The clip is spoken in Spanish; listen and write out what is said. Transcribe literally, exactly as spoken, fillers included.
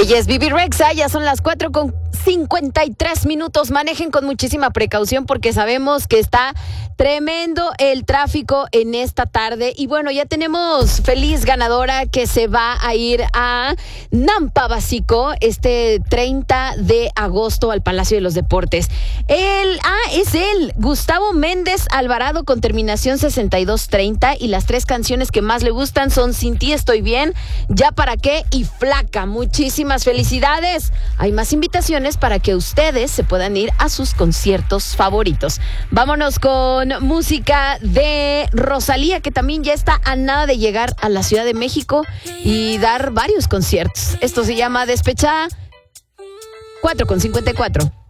Ella es Bibi Rexha, ya son las cuatro con cincuenta y tres minutos. Manejen con muchísima precaución porque sabemos que está tremendo el tráfico en esta tarde. Y bueno, ya tenemos feliz ganadora que se va a ir a Nampa Básico este treinta de agosto al Palacio de los Deportes. Él, ah, es él, Gustavo Méndez Alvarado con terminación sesenta y dos treinta, y las tres canciones que más le gustan son Sin ti estoy bien, Ya para qué y Flaca. Muchísimas felicidades. Hay más invitaciones para que ustedes se puedan ir a sus conciertos favoritos. Vámonos con música de Rosalía, que también ya está a nada de llegar a la Ciudad de México y dar varios conciertos. Esto se llama Despechada. cuatro con cincuenta y cuatro.